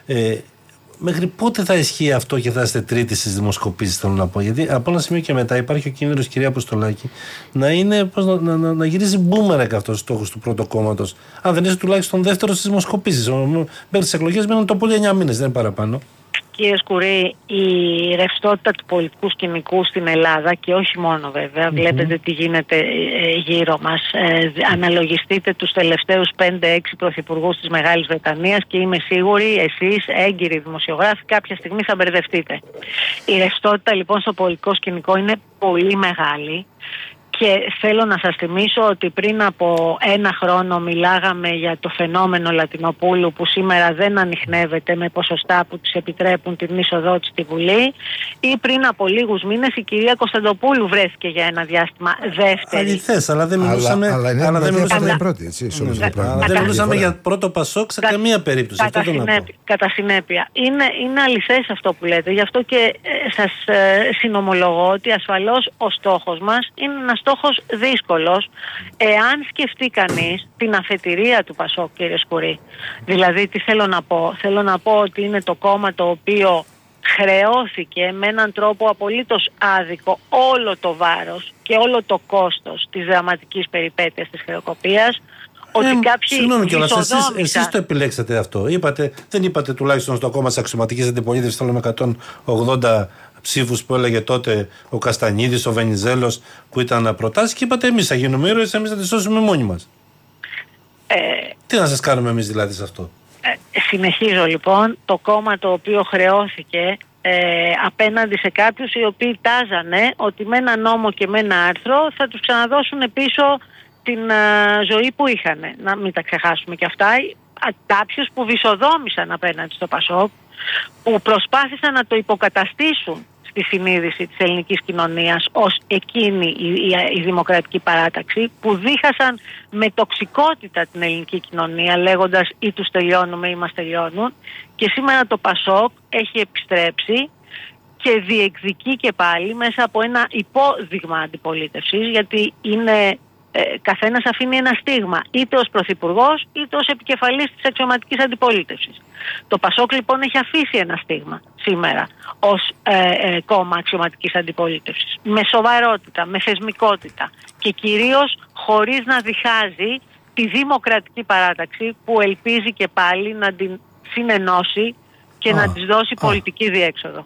Μέχρι πότε θα ισχύει αυτό και θα είστε τρίτη στις δημοσκοπήσεις, θέλω να πω? Γιατί από ένα σημείο και μετά υπάρχει ο κίνδυνος, κυρία Αποστολάκη, να γυρίζει μπούμερακ αυτός ο στόχος του πρώτου κόμματος. Αν δεν είσαι τουλάχιστον δεύτερο στις δημοσκοπήσεις. Μέχρι τις εκλογές μένουν το πολύ 9 μήνες, δεν είναι παραπάνω. Κύριε Σκουρή, η ρευστότητα του πολιτικού σκηνικού στην Ελλάδα, και όχι μόνο βέβαια, βλέπετε τι γίνεται γύρω μας. Αναλογιστείτε τους τελευταίους 5-6 πρωθυπουργούς της Μεγάλης Βρετανίας και είμαι σίγουρη εσείς, έγκυροι δημοσιογράφοι, κάποια στιγμή θα μπερδευτείτε. Η ρευστότητα λοιπόν στο πολιτικό σκηνικό είναι πολύ μεγάλη. Και θέλω να σας θυμίσω ότι πριν από 1 χρόνο μιλάγαμε για το φαινόμενο Λατινοπούλου, που σήμερα δεν ανιχνεύεται με ποσοστά που της επιτρέπουν την είσοδό της στη Βουλή, ή πριν από λίγους μήνες η κυρία Κωνσταντοπούλου βρέθηκε για ένα διάστημα δεύτερη. Αληθές, αλλά δεν μιλούσαμε. Αλλά δεν μιλούσαμε πρώτη, έτσι. Δεν μιλούσαμε για πρώτο Πασόκ σε καμία περίπτωση. Κατά συνέπεια. Είναι αληθές αυτό που λέτε. Γι' αυτό και σας συνομολογώ ότι ασφαλώς ο στόχος μας είναι ένας στόχος δύσκολος, εάν σκεφτεί κανείς την αφετηρία του Πασόκ, κύριε Σκουρή. Δηλαδή, τι θέλω να πω? Θέλω να πω ότι είναι το κόμμα το οποίο χρεώθηκε με έναν τρόπο απολύτως άδικο όλο το βάρος και όλο το κόστος της δραματικής περιπέτειας της χρεοκοπίας. Ότι κάποιοι συγγνώμη κιόλας, εσείς το επιλέξατε αυτό. Δεν είπατε τουλάχιστον στο κόμμα της αξιωματικής αντιπολίτευσης, θέλω με 180 ψήφους που έλεγε τότε ο Καστανίδης, ο Βενιζέλος, που ήταν προτάσεις, και είπατε εμείς θα γίνουμε ήρωες, εμείς θα τις σώσουμε μόνοι μας. Τι να σας κάνουμε εμείς δηλαδή σε αυτό? Συνεχίζω λοιπόν. Το κόμμα το οποίο χρεώθηκε απέναντι σε κάποιους οι οποίοι τάζανε ότι με ένα νόμο και με ένα άρθρο θα τους ξαναδώσουν πίσω την ζωή που είχαν. Να μην τα ξεχάσουμε και αυτά. Κάποιους που βυσοδόμησαν απέναντι στο Πασόκ, που προσπάθησαν να το υποκαταστήσουν στη συνείδηση της ελληνικής κοινωνίας ως εκείνη η δημοκρατική παράταξη, που δίχασαν με τοξικότητα την ελληνική κοινωνία λέγοντας ή τους τελειώνουμε ή μας τελειώνουν, και σήμερα το Πασόκ έχει επιστρέψει και διεκδικεί και πάλι μέσα από ένα υπόδειγμα αντιπολίτευσης, γιατί είναι καθένας αφήνει ένα στίγμα, είτε ως πρωθυπουργός είτε ως επικεφαλής της αξιωματικής αντιπολίτευσης. Το Πασόκ λοιπόν έχει αφήσει ένα στίγμα σήμερα ως κόμμα αξιωματικής αντιπολίτευσης, με σοβαρότητα, με θεσμικότητα και κυρίως χωρίς να διχάζει τη δημοκρατική παράταξη που ελπίζει και πάλι να την συνενώσει και να της δώσει πολιτική διέξοδο.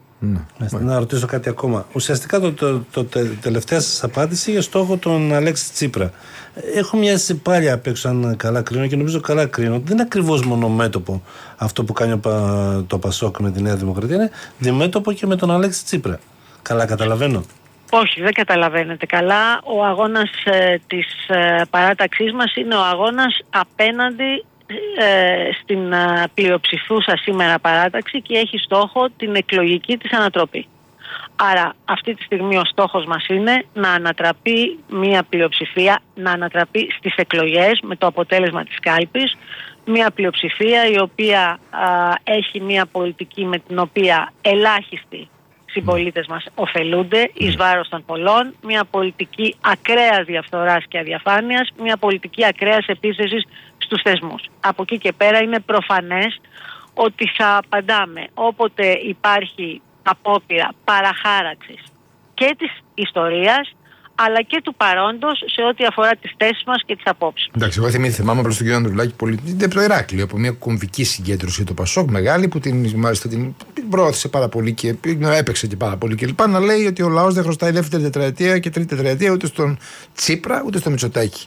Να ρωτήσω κάτι ακόμα. Ουσιαστικά το τελευταία σας απάντηση για στόχο τον Αλέξη Τσίπρα. Έχω μια αίσθηση πάλι απ' έξω, αν καλά κρίνω, και νομίζω καλά κρίνω, ότι δεν είναι ακριβώς μονομέτωπο αυτό που κάνει το Πασόκ με τη Νέα Δημοκρατία. Είναι διμέτωπο και με τον Αλέξη Τσίπρα. Καλά καταλαβαίνω? Όχι, δεν καταλαβαίνετε καλά. Ο αγώνας της παράταξής μας είναι ο αγώνας απέναντι στην πλειοψηφούσα σήμερα παράταξη και έχει στόχο την εκλογική της ανατροπή. Άρα αυτή τη στιγμή ο στόχος μας είναι να ανατραπεί μια πλειοψηφία, να ανατραπεί στις εκλογές με το αποτέλεσμα της κάλπης, μια πλειοψηφία η οποία έχει μια πολιτική με την οποία ελάχιστοι συμπολίτες μας ωφελούνται εις βάρος των πολλών, μια πολιτική ακραίας διαφθοράς και αδιαφάνειας, μια πολιτική ακραίας επίθεσης στους θεσμούς. Από εκεί και πέρα είναι προφανές ότι θα απαντάμε όποτε υπάρχει απόπειρα παραχάραξης και της ιστορίας αλλά και του παρόντος σε ό,τι αφορά τις θέσεις μας και τις απόψεις. Εντάξει, εγώ θυμάμαι απλώς τον κύριο Ανδρουλάκη από το Ηράκλειο, από μια κομβική συγκέντρωση του Πασόκ μεγάλη, που μάλιστα την προώθησε πάρα πολύ και έπαιξε και πάρα πολύ κλπ. Να λέει ότι ο λαός δεν χρωστάει δεύτερη τετραετία και τρίτη τετραετία ούτε στον Τσίπρα ούτε στον Μητσοτάκη.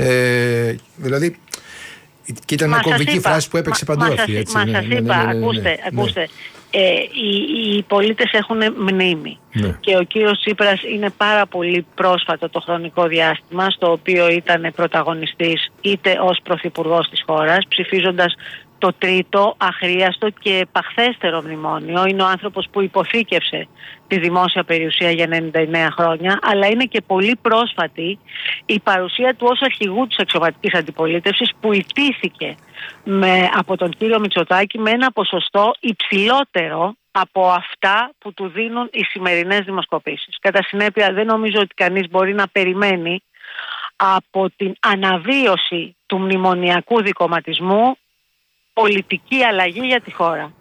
Δηλαδή, και ήταν μια κομβική φράση που έπαιξε παντού αυτή. Μα σας είπα, ακούστε. Οι πολίτες έχουν μνήμη και ο κύριος Τσίπρας είναι πάρα πολύ πρόσφατο το χρονικό διάστημα στο οποίο ήταν πρωταγωνιστής είτε ως πρωθυπουργός της χώρας, ψηφίζοντας το τρίτο αχρίαστο και επαχθέστερο μνημόνιο. Είναι ο άνθρωπος που υποθήκευσε τη δημόσια περιουσία για 99 χρόνια, αλλά είναι και πολύ πρόσφατη η παρουσία του ως αρχηγού της αξιωματικής αντιπολίτευσης, που ιτήθηκε από τον κύριο Μητσοτάκη με ένα ποσοστό υψηλότερο από αυτά που του δίνουν οι σημερινές δημοσκοπήσεις. Κατά συνέπεια, δεν νομίζω ότι κανείς μπορεί να περιμένει από την αναβίωση του μνημονιακού δικομματισμού πολιτική αλλαγή για τη χώρα.